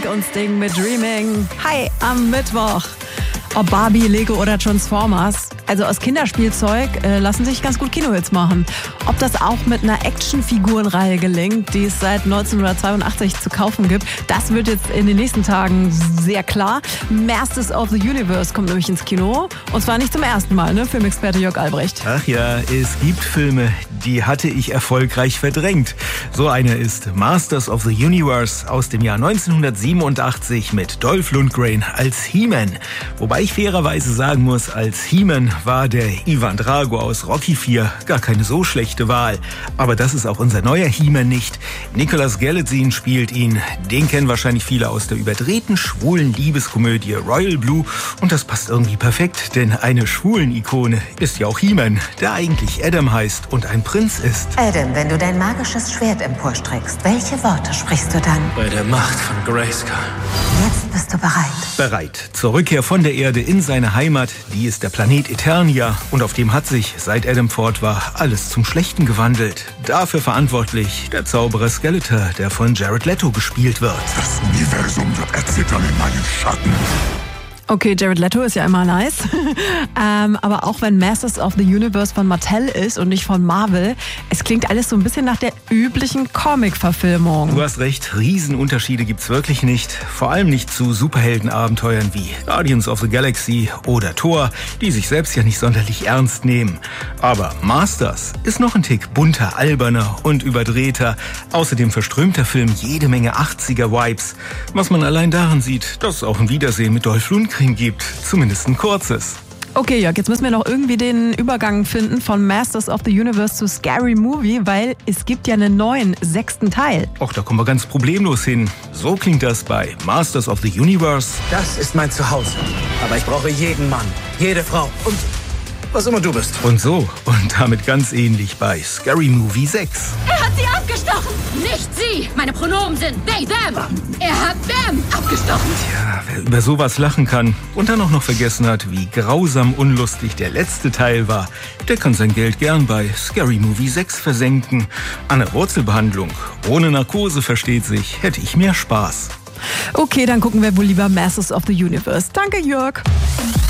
und Sting mit Dreaming. Hi, am Mittwoch. Ob Barbie, Lego oder Transformers, also aus Kinderspielzeug lassen sich ganz gut Kinohits machen. Ob das auch mit einer Actionfigurenreihe gelingt, die es seit 1982 zu kaufen gibt, das wird jetzt in den nächsten Tagen sehr klar. Masters of the Universe kommt nämlich ins Kino. Und zwar nicht zum ersten Mal, ne? Filmexperte Jörg Albrecht. Ach ja, es gibt Filme, die hatte ich erfolgreich verdrängt. So einer ist Masters of the Universe aus dem Jahr 1987 mit Dolph Lundgren als He-Man. Wobei ich fairerweise sagen muss, als He-Man war der Ivan Drago aus Rocky IV gar keine so schlechte Wahl. Aber das ist auch unser neuer He-Man nicht. Nicholas Galitzine spielt ihn. Den kennen wahrscheinlich viele aus der überdrehten schwulen Liebeskomödie Royal Blue. Und das passt irgendwie perfekt, denn eine schwulen Ikone ist ja auch He-Man, der eigentlich Adam heißt und ein Prinz ist. Adam, wenn du dein magisches Schwert emporstreckst, welche Worte sprichst du dann? Bei der Macht von Grayskull. Jetzt bist du bereit. Bereit. Zur Rückkehr von der Erde in seine Heimat, die ist der Planet Eternia. Und auf dem hat sich, seit Adam fort war, alles zum Schlechten gewandelt. Dafür verantwortlich der Zauberer Skeletor, der von Jared Leto gespielt wird. Das Universum wird erzittern in meinen Schatten. Okay, Jared Leto ist ja immer nice. Aber auch wenn Masters of the Universe von Mattel ist und nicht von Marvel, es klingt alles so ein bisschen nach der üblichen Comic-Verfilmung. Du hast recht, Riesenunterschiede gibt's wirklich nicht. Vor allem nicht zu Superheldenabenteuern wie Guardians of the Galaxy oder Thor, die sich selbst ja nicht sonderlich ernst nehmen. Aber Masters ist noch ein Tick bunter, alberner und überdrehter. Außerdem verströmt der Film jede Menge 80er-Vibes. Was man allein daran sieht, dass es auch ein Wiedersehen mit Dolph Lundgren gibt. Zumindest ein kurzes. Okay, Jörg, jetzt müssen wir noch irgendwie den Übergang finden von Masters of the Universe zu Scary Movie, weil es gibt ja einen neuen 6. Teil. Och, da kommen wir ganz problemlos hin. So klingt das bei Masters of the Universe. Das ist mein Zuhause. Aber ich brauche jeden Mann, jede Frau und was immer du bist. Und so. Und damit ganz ähnlich bei Scary Movie 6. Er hat sie abgestochen! Nicht sie! Meine Pronomen sind they, them! Er hat them abgestochen! Ja, wer über sowas lachen kann und dann auch noch vergessen hat, wie grausam unlustig der letzte Teil war, der kann sein Geld gern bei Scary Movie 6 versenken. An der Wurzelbehandlung, ohne Narkose versteht sich, hätte ich mehr Spaß. Okay, dann gucken wir wohl lieber Masters of the Universe. Danke, Jörg.